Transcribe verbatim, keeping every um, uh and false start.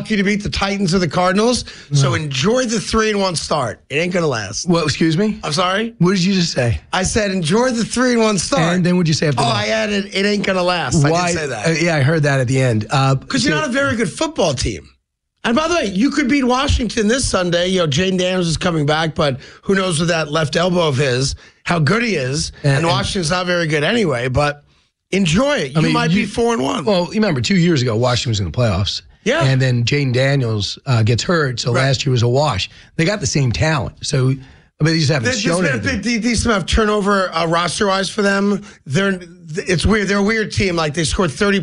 lucky to beat the Titans or the Cardinals. So enjoy the three and one start. It ain't gonna last. Well, excuse me? I'm sorry? What did you just say? I said enjoy the three and one start. And then what'd you say after oh, that? I added it ain't gonna last. Why, I did say that. Uh, yeah, I heard that at the end. Because uh, you're not a very good football team. And by the way, you could beat Washington this Sunday. You know, Jaden Daniels is coming back, but who knows with that left elbow of his, how good he is. And, and Washington's not very good anyway, but enjoy it. You I mean, might you, be four and one. Well, you remember two years ago, Washington was in the playoffs. Yeah. And then Jaden Daniels uh, gets hurt, so right. last year was a wash. They got the same talent. So, I mean, they just haven't There's shown been anything. a big, decent amount of turnover uh, roster-wise for them. They're, it's weird. They're a weird team. Like, they scored thirty